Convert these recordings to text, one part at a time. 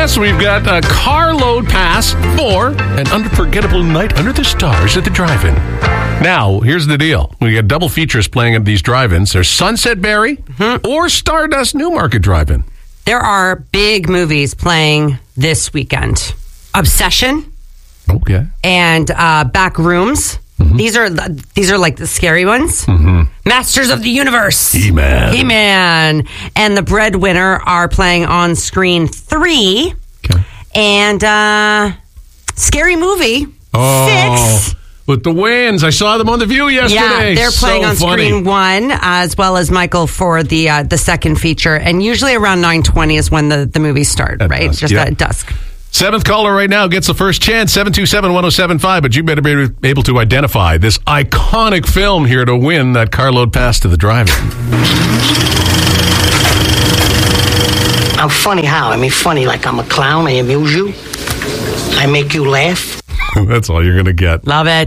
Yes, we've got a carload pass for an unforgettable night under the stars at the drive-in. Now, here's the deal. We got double features playing at these drive-ins. There's Sunset Berry or Stardust Newmarket Drive-In. There are big movies playing this weekend. Obsession. Okay. And Back Rooms. These are like the scary ones. Masters of the Universe. He-Man. And The Breadwinner are playing on Screen 3. Okay. And Scary Movie 6. With the Wayans. I saw them on The View yesterday. Yeah, they're playing on Screen 1, as well as Michael for the second feature. And usually around 9:20 is when the movies start, right? Dusk, Just at dusk. Seventh caller right now gets the first chance, 727-1075, but you better be able to identify this iconic film here to win that carload pass to the drive-in. I'm funny how? I mean, funny like I'm a clown, I amuse you, I make you laugh. That's all you're going to get. Love it.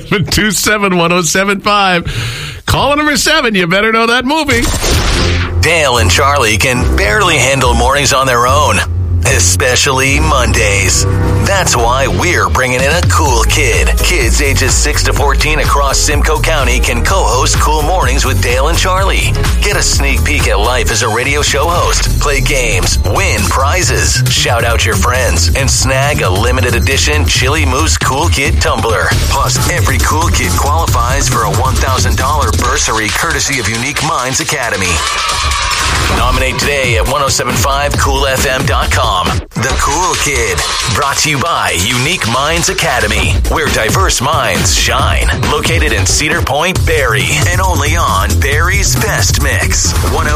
727-1075. Caller number 7, you better know that movie. Dale and Charlie can barely handle mornings on their own. Especially Mondays. That's why we're bringing in a cool kid. Kids ages 6 to 14 across Simcoe County can co-host Cool Mornings with Dale and Charlie. Get a sneak peek at life as a radio show host, play games, win prizes, shout out your friends, and snag a limited edition Chili Moose Cool Kid tumbler. Plus, every cool kid qualifies for a $1,000 bursary courtesy of Unique Minds Academy. Nominate today at 1075coolfm.com. The Cool Kid, brought to you by Unique Minds Academy, where diverse minds shine. Located in Cedar Point, Barrie, and only on Barrie's Best Mix,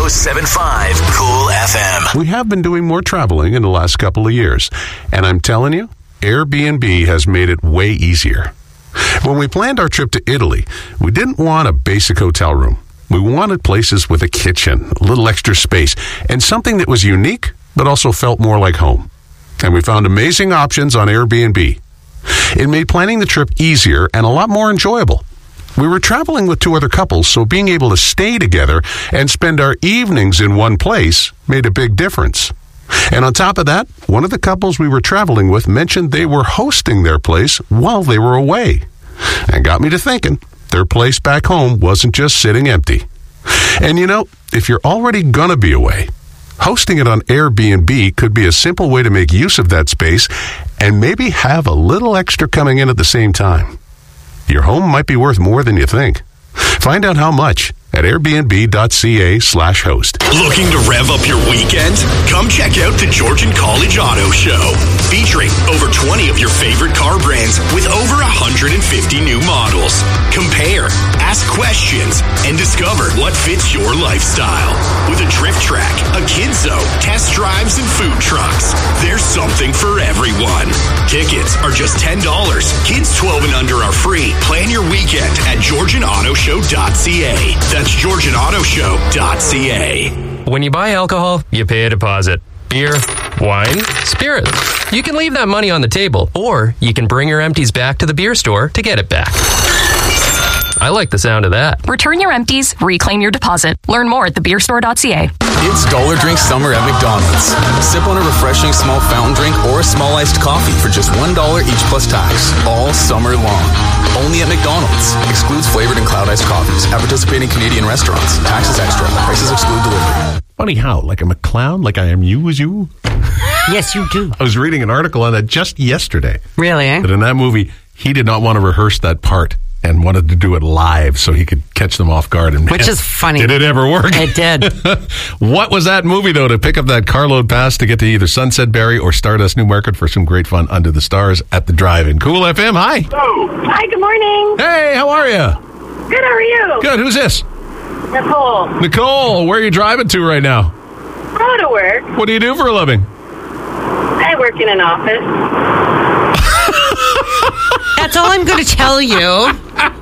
1075 Cool FM. We have been doing more traveling in the last couple of years, and I'm telling you, Airbnb has made it way easier. When we planned our trip to Italy, we didn't want a basic hotel room. We wanted places with a kitchen, a little extra space, and something that was unique, but also felt more like home. And we found amazing options on Airbnb. It made planning the trip easier and a lot more enjoyable. We were traveling with 2 other couples, so being able to stay together and spend our evenings in one place made a big difference. And on top of that, one of the couples we were traveling with mentioned they were hosting their place while they were away. And got me to thinking, their place back home wasn't just sitting empty. And you know, if you're already gonna be away, hosting it on Airbnb could be a simple way to make use of that space and maybe have a little extra coming in at the same time. Your home might be worth more than you think. Find out how much at airbnb.ca/host. Looking to rev up your weekend? Come check out the Georgian College Auto Show, featuring over 20 of your favorite car brands with over 150 new models. Compare, ask questions, and discover what fits your lifestyle. With a drift track, a kids zone, test drives, and food trucks, there's something for everyone. Tickets are just $10. Kids 12 and under are free. Plan your weekend at GeorgianAutoShow.ca. That's GeorgianAutoShow.ca. When you buy alcohol, you pay a deposit. Beer, wine, spirits. You can leave that money on the table, or you can bring your empties back to the beer store to get it back. I like the sound of that. Return your empties, reclaim your deposit. Learn more at thebeerstore.ca. It's Dollar Drink Summer at McDonald's. Sip on a refreshing small fountain drink or a small iced coffee for just $1 each plus tax, all summer long. Only at McDonald's. Excludes flavored and cloud iced coffees at participating Canadian restaurants. Taxes extra. Prices exclude delivery. Funny how? Like I'm a clown? Like I am you as you? Yes, you do. I was reading an article on that just yesterday. Really, eh? That in that movie, he did not want to rehearse that part and wanted to do it live so he could catch them off guard. And which is funny. Did it ever work? It did. What was that movie, though, to pick up that carload pass to get to either Sunset Berry or Stardust Newmarket for some great fun under the stars at the drive-in? Cool FM, hi. Hello. Hi, good morning. Hey, how are you? Good, how are you? Good, who's this? Nicole. Nicole, where are you driving to right now? I go to work. What do you do for a living? I work in an office. That's all I'm going to tell you.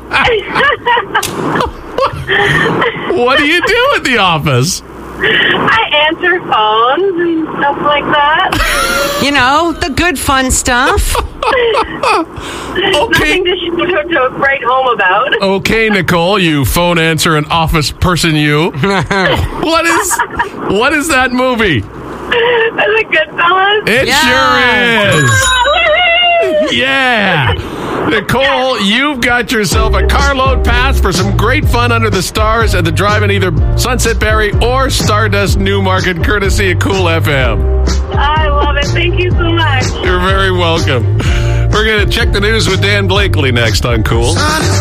What do you do at the office? I answer phones and stuff like that. You know, the good fun stuff. Nothing to write home about. Okay, Nicole, you phone answer and office person, you. What is that movie? That's the Goodfellas? It sure is. Oh, Yeah. Nicole, you've got yourself a carload pass for some great fun under the stars at the drive-in either Sunset Berry or Stardust Newmarket, courtesy of Cool FM. I love it. Thank you so much. You're very welcome. We're going to check the news with Dan Blakely next on Cool.